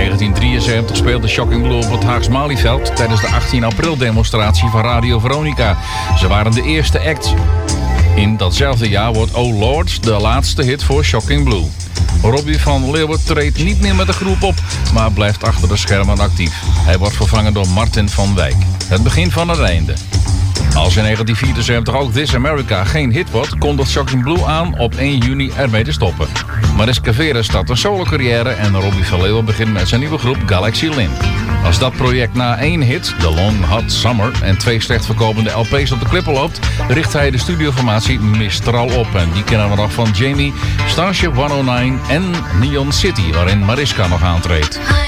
1973 speelde Shocking Blue op het Haags Malieveld tijdens de 18 april demonstratie van Radio Veronica. Ze waren de eerste act. In datzelfde jaar wordt Oh Lord de laatste hit voor Shocking Blue. Robbie van Leeuwen treedt niet meer met de groep op, maar blijft achter de schermen actief. Hij wordt vervangen door Martin van Wijk. Het begin van het einde. Als in 1974 ook This America geen hit wordt, kondigt Shocking Blue aan op 1 juni ermee te stoppen. Mariska Vera start een solo-carrière en Robbie van Leeuwen begint met zijn nieuwe groep Galaxy Lin. Als dat project na 1 hit, The Long Hot Summer, en 2 slecht verkopende LP's op de klippen loopt, richt hij de studioformatie Mistral op. En die kennen we nog van Jamie, Starship 109 en Neon City, waarin Mariska nog aantreedt.